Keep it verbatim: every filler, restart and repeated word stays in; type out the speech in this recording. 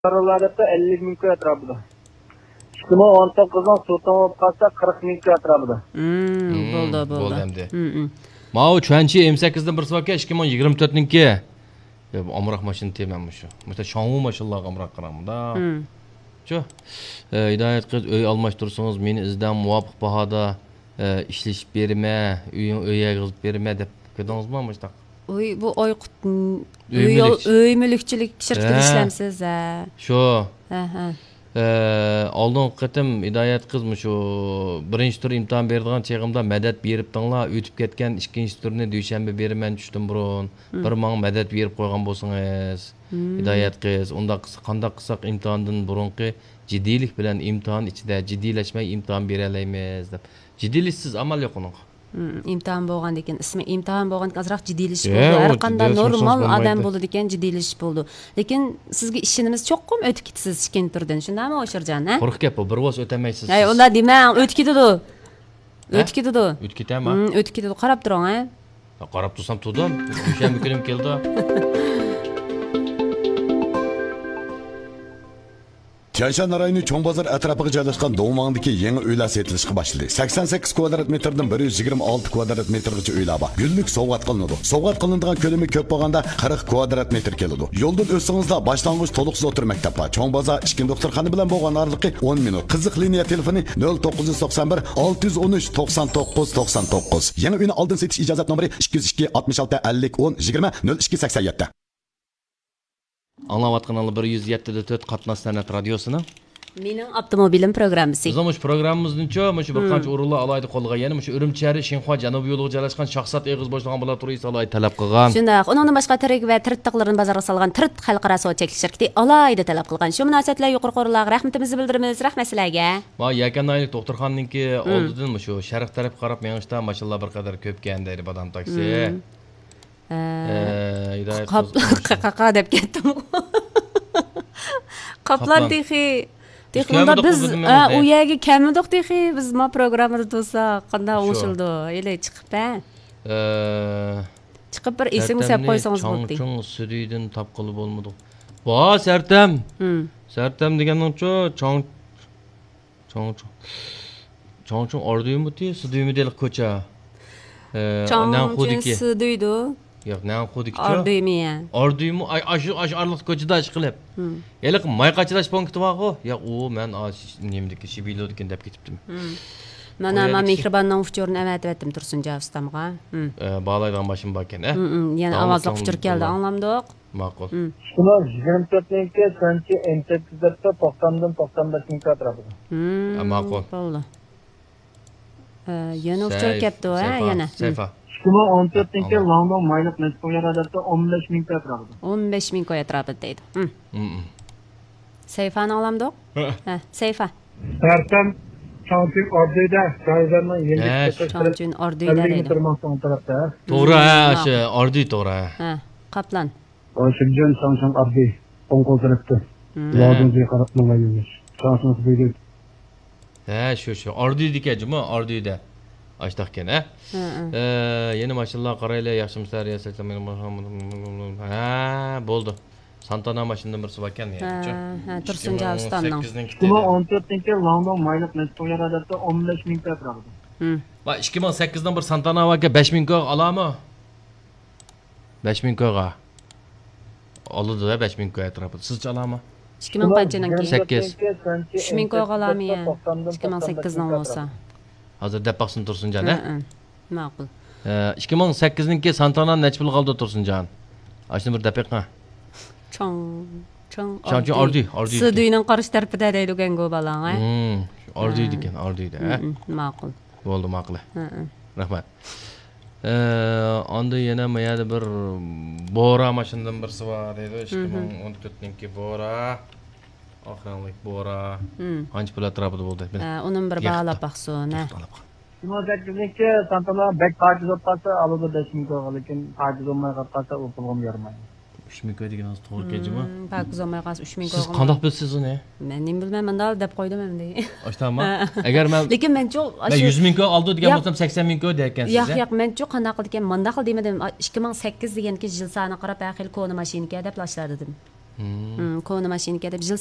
Aralarda ellik ming koy atrofida. ikki ming o'n to'qqizdan so'tib qolsa qirq ming koy atrofida. Hmm, bo'ldi, bo'ldi. Bo'ldi endi. Mao Chuanchi M sakkizdan bir so'ka ikki ming yigirma to'rtniki. Amroq mashina temanmi shu. Mesela Shangwu mashinalariga amroq qaramda. Shu. Hidoyat qiz uy almashtirsangiz meni izdan muvofiq bahoda ishlash berma, uying uyga yig'izib berma deb kedingizmi mana Uy bu Oyqut uy mulkchilik shirkatida ishlamsiz ha. Shu. Ha ha. Oldin qatim Hidoyat qiz shu birinchi tur imtihon beradigan cheg'imda madad berib tinglar, o'tib ketgan ikkinchi turni dushanba beraman tushdim burun. Bir ming madad berib qo'ygan bo'lsangiz. Hidoyat qiz, unda qanday qilsak imtihondan burunqi jiddiylik bilan imtihon ichida jiddiylashmay imtihon bera olamiz deb. Jiddiyliksiz amal yo'q uning. imtihon bo'lgan ekan, ismi imtihon bo'lgan azroq jiddiylish bo'ldi. Har qanday normal odam bo'ladi ekan, jiddiylish bo'ldi. Lekin sizga ishimiz cho'qqim o'tib ketasiz ikkinchi turdan. Shundaymi O'shirjon, ha? Qo'rq gap bu, bir voz o'tamaysiz. Hay, ular demang, o'tib ketadi. O'tib ketadi. O'tib ketami? O'tib ketadi. Qarab turing, ha? Qarab tursam turdim. O'shanba kunim keldi. Tianshan rayoni Cho'ng bozor atrofiga joylashgan Do'ngmangdagi yangi uylar sotilishga boshladi. sakson sakkiz kvadrat metrdan bir yuz yigirma olti kvadrat metrgacha uylar bor. Gullik sovg'at qilinadi. Sovg'at qilinadigan ko'lami ko'p bo'lganda qirq kvadrat metr keladi. Yo'ldan o'tsangizlar boshlang'ich to'liqsiz o'tir maktab bor. Cho'ng bozor ikki doktorxona bilan bo'lgan oraliqi o'n minut. Qiziq liniya telefoni nol to'qqiz yuz to'qson bir olti yuz o'n uch to'qson to'qqiz to'qson to'qqiz. Yangi uyni oldin setish ijozat nomeri ikki yuz ikki oltmish olti ellik o'n yigirma nol ikki sakson yetti. Anlayotganlar bir yuz yetti nuqta to'rt Qatnаш san'at radiosini. Mening avtomobilim programmasi. Biz ham shu programmamizning-chi, mana shu bir qancha o'rinlar alayda qo'lga, ya'ni shu Urumchari, Shinxua janubiy yo'liga joylashgan shaxsat eg'iz boshlagan bo'lar turist alay talab qilgan. Shunday, undan boshqa tirik va tirtiqlarni bozorga solgan Tirt xalqaro savdo cheklanish shirkati alayda talab qilgan. Shu munosabat bilan yuqori qo'rlarga rahmatimizni bildiramiz. Rahmat sizlarga. Ma Yakanaylik doktorxonaniki oldidan shu sharq taraf qarab menishda mashallah bir qadar ko'pgan deydi badam taksi. Hidoyat qaqa deb ketdim. Qoplan texi. Texunda biz u yerga kelmadik texi. Biz ma programmada tursa qanday o'shildi. Ele chiqib ha. Chiqib bir isim sep qo'ysangiz bo'ldi. Chong Suridan topqilib bo'lmadi. Bo Sartam. Sartam deganning-chi Chong Chong Chong Chong orduymi ti? Suduymi delik ko'cha. Chong Suduydi. Yo'q, nima qildik ku? Orduymi ya? Orduymi? Ashu ashu arliq ko'chada ish qilib. Eliq mayqachilash punkti bor-ku. Yo'q, u men nimdiki Shibilodiki deb ketibdim. Mana men mehribondan ufchorni avatib Tursunjon ustamga. Bog'laydigan mashina bor ekan, a? Yana ovozli ufchor keldi, anglamdik. Ma'qul. Shuni yigirma to'rtinchi sanchi M sakkizda to'qsondan to'qson besh ming atrofida. Ma'qul. Bo'ldi. Yana ufchor keldi, ha, yana. Sayfa. ikki ming o'n to'rtinchi London mayliq nisbiyatda o'n besh ming atrofida. o'n besh ming koy atrofida deydi. Sayfani olamdiq? Ha, sayfa. Sartam Chongchun Orduyda, Joyzarning yengil Chongchun Orduyda deydi. To'g'ri, ha, shu Orduy to'g'ri. Ha, Qaplan. O'shimjon Chongchun Orduy, Qo'ng'ol tarafda. Londonga qarab bo'lganmiz. Chongchun Orduyda. Ha, shu shu Orduydiki, juma Orduyda. Açtaqken, ha? Yeni maşinlar qarayla, yaxshi mislar yasatsam, ha, bo'ldi. Santana mashindan birisi bor ekan, yani. Ha, Tursunjon ustamning. ikki ming o'n to'rtinchi London mayliq nisbiyatda o'n besh ming atrofida. Va ikki ming sakkizdan bir Santana va besh ming koy olami? besh ming koyga. Oldi-da besh ming koy atrofida. Siz olami? ikki ming qanchadan keyin? sakkiz. uch ming koyga olami ya. ikki ming sakkizdan olsa. Hozir deb baqsin Tursunjon, ha? Ma'qul. ikki ming sakkizninki Santana necha pul qoldi Tursunjon? Ashni bir daqiqa. Chong Chong Chong Orduy, Orduy. Suduyning qarish tarafida deydigan go balang, ha? Hmm, Orduy ekan, Orduyda, ha? Ma'qul. Bo'ldi, ma'qul. Rahmat. Onda yana mayada bir Bora mashindan birisi bor deydi, ikki ming o'n to'rtinchi Bora. Oxirlik Bora. Qancha pul atrofida bo'ldi? Uning bir bog'lab baqsin, ha. ikki ming sakkizninchi Santana bek pakiz o'tsa oladi besh ming ko'ga, lekin pakiz olmay qolsa u pulga bermaydi. uch ming koy degan to'g'ri keldi-mi? Pakiz olmay qolsa uch ming ko'ga. Siz qanday bilsiz uni? Men nim bilmayman, dal deb qo'ydim endi. Oshtanmi? Agar men Lekin men cho men yuz ming koy oldi degan bo'lsam sakson ming koy deyotgansiz. Yo'q, yo'q, men cho qanaqa qilgan, menda qil demadim. ikki ming sakkiz deganki yil soni qarab, axil koni mashinka deb lashlar dedim. kona mashinka deb